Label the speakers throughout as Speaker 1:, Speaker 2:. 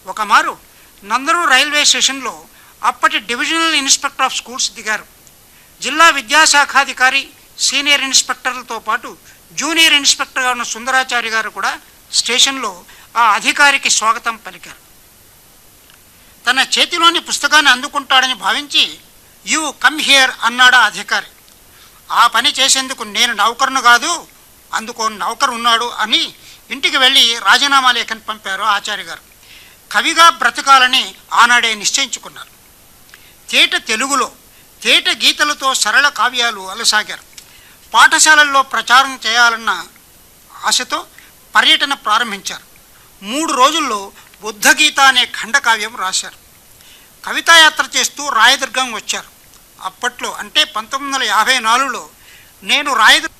Speaker 1: ఒకమారు నందరు railway స్టేషన్లో అప్పటి divisional inspector of schools దిగారు. జిల్లా విద్యాశాఖాధికారి, సీనియర్ ఇన్స్పెక్టర్లతో పాటు జూనియర్ ఇన్స్పెక్టర్గా ఉన్న సుందరాచారి గారు కూడా స్టేషన్లో ఆ అధికారికి స్వాగతం పలికారు. తన చేతిలోని పుస్తకాన్ని అందుకుంటాడని భావించి యూ కమ్ హియర్ అన్నాడు ఆ అధికారి. ఆ పని చేసేందుకు నేను నౌకరును కాదు, అందుకో నౌకరు ఉన్నాడు అని ఇంటికి వెళ్ళి రాజీనామా లేఖను పంపారు ఆచార్య గారు. కవిగా బ్రతకాలని ఆనాడే నిశ్చయించుకున్నారు. తేట తెలుగులో తేట గీతలతో సరళ కావ్యాలు అలసాగారు. పాఠశాలల్లో ప్రచారం చేయాలన్న ఆశతో పర్యటన ప్రారంభించారు. 3 రోజుల్లో బుద్ధగీత అనే ఖండకావ్యం రాశారు. కవితాయాత్ర చేస్తూ రాయదుర్గం వచ్చారు. అప్పట్లో అంటే 1954లో నేను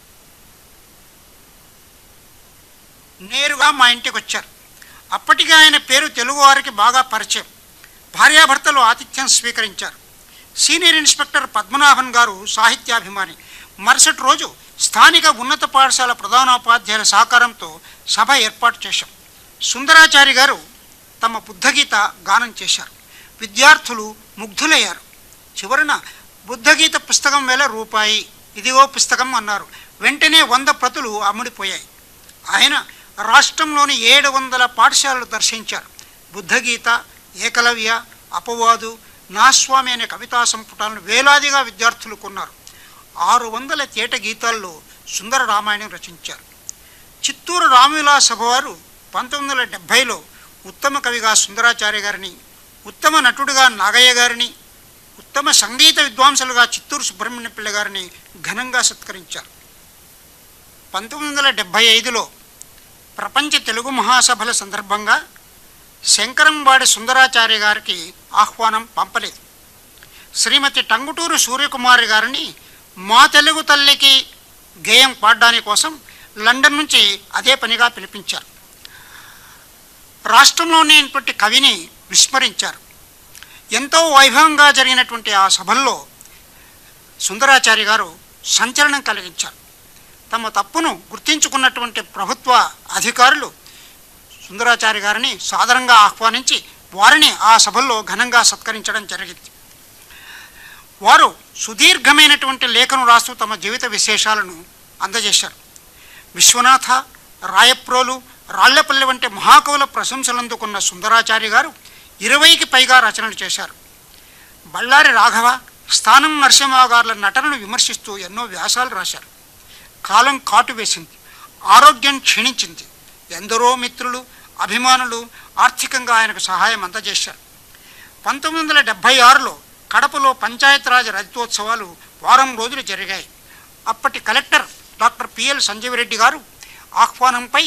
Speaker 1: నేరుగా మా ఇంటికి వచ్చారు. అప్పటికే ఆయన పేరు తెలుగువారికి బాగా పరిచయం. భార్యాభర్తలు ఆతిథ్యం స్వీకరించారు. సీనియర్ ఇన్స్పెక్టర్ పద్మనాభన్ గారు సాహిత్యాభిమాని. మరుసటి రోజు స్థానిక ఉన్నత పాఠశాల ప్రధానోపాధ్యాయుల సహకారంతో సభ ఏర్పాటు చేశాం. సుందరాచారి గారు తమ బుద్ధగీత గానం చేశారు. విద్యార్థులు ముగ్ధులయ్యారు. చివరన బుద్ధగీత పుస్తకం వేల రూపాయి, ఇదిగో పుస్తకం అన్నారు. వెంటనే 100 ప్రతులు అమ్ముడిపోయాయి. ఆయన రాష్ట్రంలోని 700 పాఠశాలలు దర్శించారు. బుద్ధగీత, ఏకలవ్య, అపవాదు, నాస్వామి అనే కవితా సంపుటాలను వేలాదిగా విద్యార్థులు కొన్నారు. 600 తేట గీతాల్లో సుందర రామాయణం రచించారు. చిత్తూరు రామవిలాస సభ వారు 1970లో ఉత్తమ కవిగా సుందరాచార్య గారిని, ఉత్తమ నటుడిగా నాగయ్య గారిని, ఉత్తమ సంగీత విద్వాంసులుగా చిత్తూరు సుబ్రహ్మణ్య పిల్ల గారిని ఘనంగా సత్కరించారు. 1975లో ప్రపంచ తెలుగు మహాసభల సందర్భంగా శంకరంబాడి సుందరాచార్య గారికి ఆహ్వానం పంపలేదు. శ్రీమతి టంగుటూరు సూర్యకుమారి గారిని మా తెలుగు తల్లికి గేయం పాడడానికి కోసం లండన్ నుంచి అదే పనిగా పిలిపించారు. రాష్ట్రంలోనేటువంటి కవిని విస్మరించారు. ఎంతో వైభవంగా జరిగినటువంటి ఆ సభల్లో సుందరాచార్య గారు సంచలనం కలిగించారు. తమ తప్పును గుర్తించుకున్నటువంటి ప్రభుత్వ అధికారులు సుందరాచార్య గారిని సాదరంగా ఆహ్వానించి వారిని ఆ సభల్లో ఘనంగా సత్కరించడం జరిగింది. వారు సుదీర్ఘమైనటువంటి లేఖను రాస్తూ తమ జీవిత విశేషాలను అందజేశారు. విశ్వనాథ, రాయప్రోలు, రాళ్లపల్లి వంటి మహాకవుల ప్రశంసలు అందుకున్న సుందరాచార్య గారు 20కి పైగా రచనలు చేశారు. బళ్ళారి రాఘవ, స్థానం నరసింహరావు గారుల నటనను విమర్శిస్తూ ఎన్నో వ్యాసాలు రాశారు. కాలం కాటు వేసింది, ఆరోగ్యం క్షీణించింది. ఎందరో మిత్రులు, అభిమానులు ఆర్థికంగా ఆయనకు సహాయం అందజేశారు. 1976లో కడపలో పంచాయతీరాజ్ రజతోత్సవాలు వారం రోజులు జరిగాయి. అప్పటి కలెక్టర్ డాక్టర్ పిఎల్ సంజీవరెడ్డి గారు ఆహ్వానంపై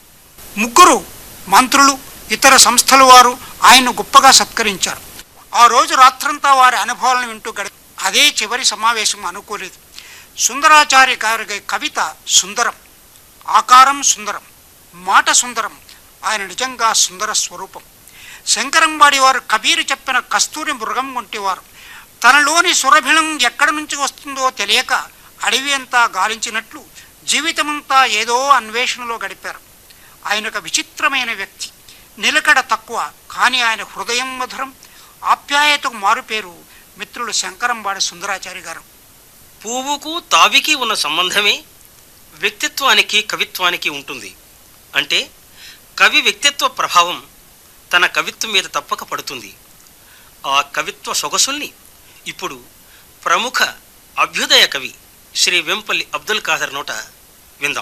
Speaker 1: 3 మంత్రులు, ఇతర సంస్థల వారు ఆయన్ను గొప్పగా సత్కరించారు. ఆ రోజు రాత్రంతా వారి అనుభవాలను వింటూ అదే చివరి సమావేశం అనుకోలేదు. సుందరాచార్య గారి కవిత సుందరం, ఆకారం సుందరం, మాట సుందరం. ఆయన నిజంగా సుందర స్వరూపం. శంకరంబాడి వారు కబీరు చెప్పిన కస్తూరి మృగం వంటివారు. తనలోని సురభిళం ఎక్కడి నుంచి వస్తుందో తెలియక అడవి అంతా గాలించినట్లు జీవితమంతా ఏదో అన్వేషణలో గడిపారు. ఆయన ఒక విచిత్రమైన వ్యక్తి. నిలకడ తక్కువ, కానీ ఆయన హృదయం మధురం. ఆప్యాయతకు మారుపేరు మిత్రులు శంకరంబాడి సుందరాచారి గారు.
Speaker 2: పువ్వుకు తావికి ఉన్న సంబంధమే వ్యక్తిత్వానికి కవిత్వానికి ఉంటుంది. అంటే కవి వ్యక్తిత్వ ప్రభావం తన కవిత్వం మీద తప్పక పడుతుంది. ఆ కవిత్వ సొగసుల్ని ఇప్పుడు ప్రముఖ అభ్యుదయ కవి శ్రీ వెంపల్లి అబ్దుల్ ఖాదర్ నోట విందాం.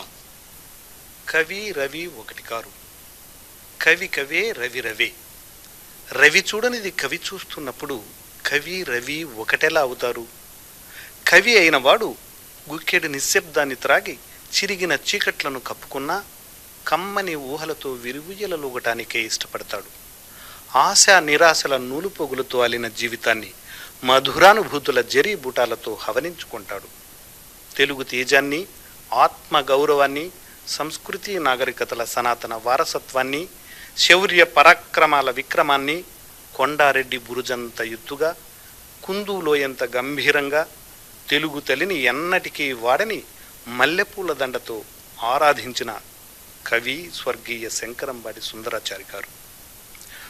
Speaker 3: కవి రవి ఒకటి కారు, కవి కవే రవి రవే. రవి చూడనిది కవి చూస్తున్నప్పుడు కవి రవి ఒకటెలా అవుతారు? కవి అయిన వాడు గుక్కెడు నిశ్శబ్దాన్ని త్రాగి చిరిగిన చీకట్లను కప్పుకున్నా కమ్మని ఊహలతో విరుగుయలలోగటానికే ఇష్టపడతాడు. ఆశ నిరాశల నూలుపోగులతో అలిన జీవితాన్ని మధురానుభూతుల జరీ బూటాలతో హవనించుకుంటాడు. తెలుగు తేజాన్ని, ఆత్మ గౌరవాన్ని, సంస్కృతి నాగరికతల సనాతన వారసత్వాన్ని, శౌర్య పరాక్రమాల విక్రమాన్ని కొండారెడ్డి బురుజంత ఎత్తుగా, కుందులోయంత గంభీరంగా, తెలుగు తల్లిని ఎన్నటికీ వాడని మల్లెపూల దండతో ఆరాధించిన కవి స్వర్గీయ శంకరంబాడి సుందరాచారి గారు.